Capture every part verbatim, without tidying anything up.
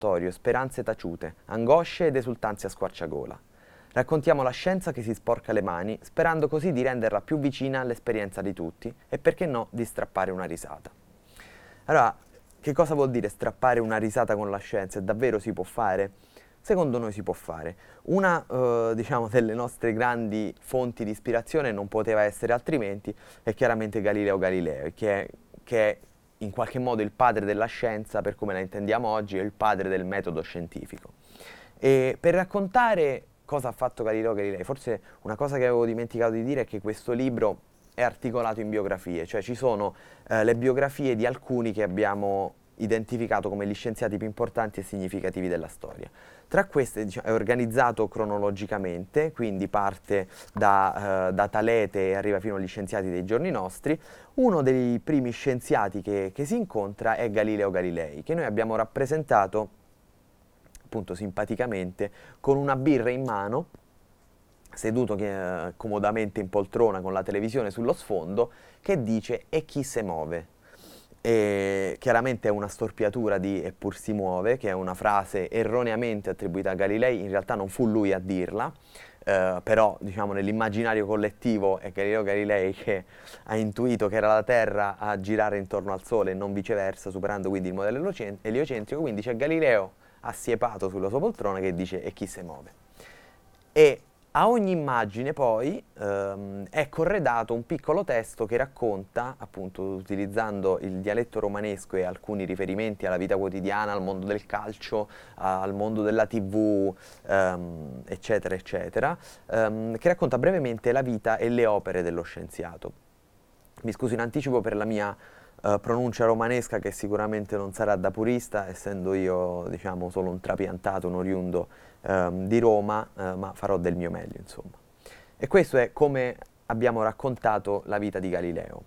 contraddittorio, speranze taciute, angosce ed esultanze a squarciagola. Raccontiamo la scienza che si sporca le mani, sperando così di renderla più vicina all'esperienza di tutti e, perché no, di strappare una risata. Allora, che cosa vuol dire strappare una risata con la scienza? E davvero si può fare? Secondo noi si può fare. Una, eh, diciamo, delle nostre grandi fonti di ispirazione non poteva essere altrimenti, è chiaramente Galileo Galilei, che è, che è in qualche modo il padre della scienza, per come la intendiamo oggi, è il padre del metodo scientifico. E per raccontare cosa ha fatto Galileo Galilei, forse una cosa che avevo dimenticato di dire è che questo libro è articolato in biografie, cioè ci sono eh, le biografie di alcuni che abbiamo identificato come gli scienziati più importanti e significativi della storia. Tra queste, diciamo, è organizzato cronologicamente, quindi parte da, eh, da Talete e arriva fino agli scienziati dei giorni nostri. Uno dei primi scienziati che, che si incontra è Galileo Galilei, che noi abbiamo rappresentato appunto simpaticamente con una birra in mano, seduto che, eh, comodamente in poltrona con la televisione sullo sfondo, che dice "e chi se muove?". E chiaramente è una storpiatura di "eppur si muove", che è una frase erroneamente attribuita a Galilei, in realtà non fu lui a dirla, eh, però diciamo nell'immaginario collettivo è Galileo Galilei che ha intuito che era la Terra a girare intorno al Sole e non viceversa, superando quindi il modello eliocentrico, quindi c'è Galileo assiepato sulla sua poltrona che dice "e chi se muove?". E a ogni immagine poi ehm, è corredato un piccolo testo che racconta, appunto utilizzando il dialetto romanesco e alcuni riferimenti alla vita quotidiana, al mondo del calcio, al mondo della tivù, ehm, eccetera, eccetera, ehm, che racconta brevemente la vita e le opere dello scienziato. Mi scuso in anticipo per la mia Uh, pronuncia romanesca, che sicuramente non sarà da purista, essendo io, diciamo, solo un trapiantato, un oriundo um, di Roma, uh, ma farò del mio meglio, insomma. E questo è come abbiamo raccontato la vita di Galileo.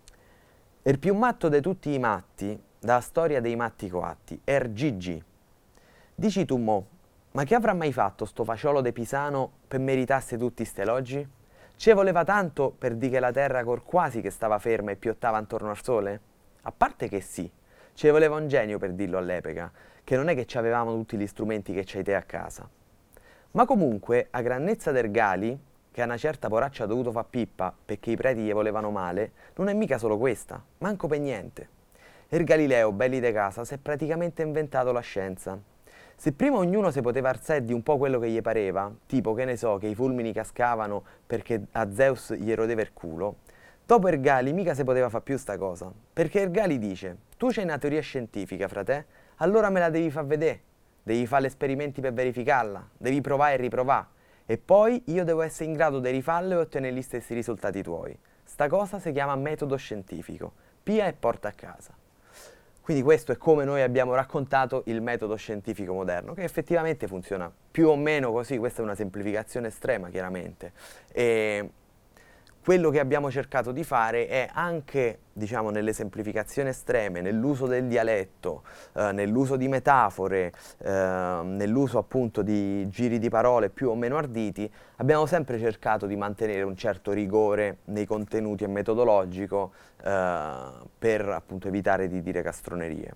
Il più matto di tutti i matti, da storia dei matti coatti, er Gigi. Dici tu mo, ma che avrà mai fatto sto faciolo de Pisano per meritasse tutti ste elogi? Ci voleva tanto per dire che la terra cor quasi che stava ferma e piottava intorno al sole? A parte che sì, ci voleva un genio per dirlo all'epoca, che non è che ci avevamo tutti gli strumenti che c'hai te a casa. Ma comunque, a grandezza del Gali, che a una certa poraccia ha dovuto fa pippa perché i preti gli volevano male, non è mica solo questa, manco per niente. Il Galileo, belli de casa, si è praticamente inventato la scienza. Se prima ognuno si poteva alzare di un po' quello che gli pareva, tipo, che ne so, che i fulmini cascavano perché a Zeus gli rodeva il culo, dopo Ergali mica si poteva fare più sta cosa, perché Ergali dice: tu c'hai una teoria scientifica, frate, allora me la devi far vedere, devi fare gli esperimenti per verificarla, devi provare e riprovare, e poi io devo essere in grado di rifarle e ottenere gli stessi risultati tuoi. Sta cosa si chiama metodo scientifico, pia e porta a casa. Quindi questo è come noi abbiamo raccontato il metodo scientifico moderno, che effettivamente funziona più o meno così. Questa è una semplificazione estrema, chiaramente. E quello che abbiamo cercato di fare è anche, diciamo, nelle semplificazioni estreme, nell'uso del dialetto, eh, nell'uso di metafore, eh, nell'uso appunto di giri di parole più o meno arditi, abbiamo sempre cercato di mantenere un certo rigore nei contenuti e metodologico, eh, per appunto evitare di dire castronerie.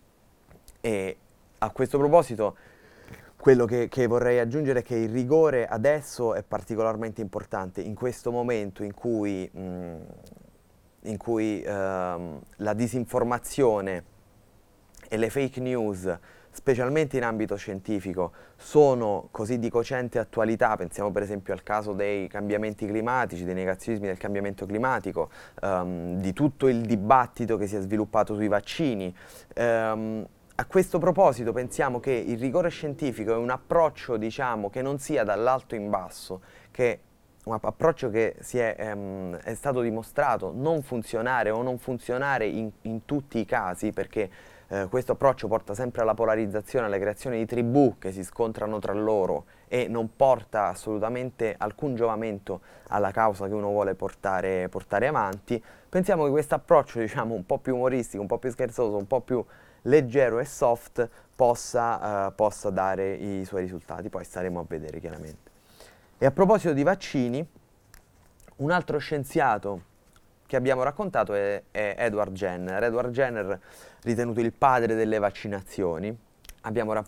E a questo proposito quello che, che vorrei aggiungere è che il rigore adesso è particolarmente importante in questo momento in cui, mh, in cui ehm, la disinformazione e le fake news, specialmente in ambito scientifico, sono così di cocente attualità. Pensiamo per esempio al caso dei cambiamenti climatici, dei negazionismi del cambiamento climatico, ehm, di tutto il dibattito che si è sviluppato sui vaccini. Ehm, A questo proposito pensiamo che il rigore scientifico è un approccio, diciamo, che non sia dall'alto in basso, che un approccio che si è, ehm, è stato dimostrato non funzionare o non funzionare in, in tutti i casi, perché eh, questo approccio porta sempre alla polarizzazione, alla creazione di tribù che si scontrano tra loro e non porta assolutamente alcun giovamento alla causa che uno vuole portare, portare avanti. Pensiamo che questo approccio, diciamo, un po' più umoristico, un po' più scherzoso, un po' più leggero e soft possa, uh, possa dare i suoi risultati, poi staremo a vedere chiaramente. E a proposito di vaccini, un altro scienziato che abbiamo raccontato è, è Edward Jenner. Edward Jenner, ritenuto il padre delle vaccinazioni, abbiamo